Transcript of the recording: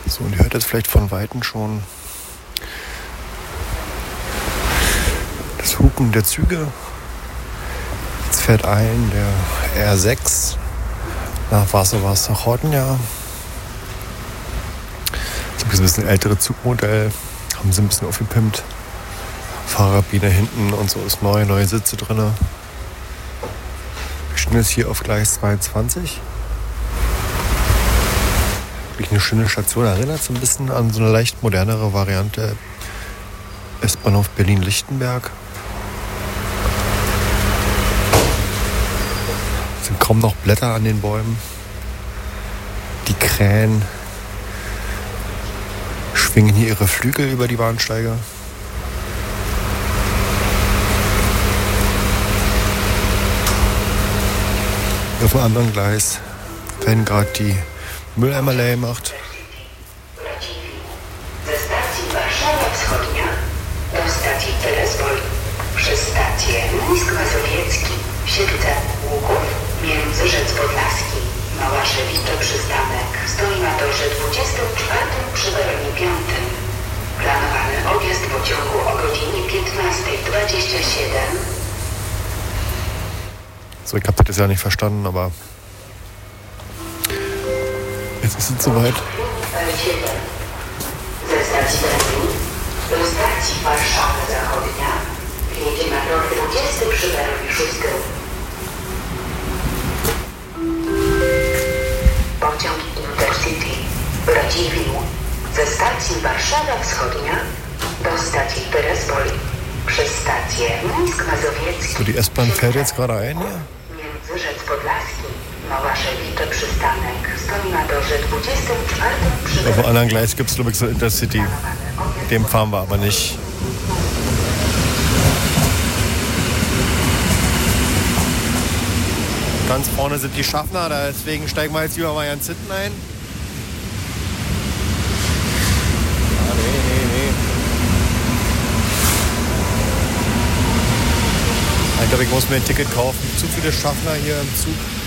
So, und ihr hört jetzt vielleicht von Weitem schon das Hupen der Züge. Jetzt fährt ein der R6 nach Varsovac-Ochotnia. Das ist ein bisschen ältere Zugmodell. Haben sie ein bisschen aufgepimpt. Fahrerkabine hinten und so ist neu, neue Sitze drin. Wir stehen jetzt hier auf Gleis 22. Wirklich eine schöne Station. Erinnert so ein bisschen an so eine leicht modernere Variante S-Bahnhof Berlin-Lichtenberg. Es sind kaum noch Blätter an den Bäumen. Die Krähen schwingen hier ihre Flügel über die Bahnsteige. Auf dem anderen Gleis werden gerade die Mülleimer macht. Ze stacji Warszawa Wschodnia do stacji Terespol przez stację Mińsk Mazowiecki, Siedlce, Łuków, Międzyrzec Podlaski, Małaszewicze przystanek stoi na torze 24 przy peronie 5. Planowany odjazd pociągu o godzinie 15:27. So, ich habe das ja nicht verstanden, aber jetzt ist es soweit. Ze stacji Berlin do stacji Warszawa Zachodnia jedzie na tor 20 przy peronie 6. Pociąg Intercity Radziwiłł ze stacji Warszawa Wschodnia do stacji Terespol przez stację Mińsk Mazowiecki. So, die S-Bahn fährt jetzt gerade ein hier. Międzyrzec Podlaski, Małaszewicze przystanek stoi na torze 24 przy Auf dem anderen Gleis gibt es, glaube ich, so Intercity. Dem fahren wir aber nicht. Ganz vorne sind die Schaffner, deswegen steigen wir jetzt lieber mal ganz hinten ein. Ah, nee. Ich glaube, ich muss mir ein Ticket kaufen. Zu viele Schaffner hier im Zug.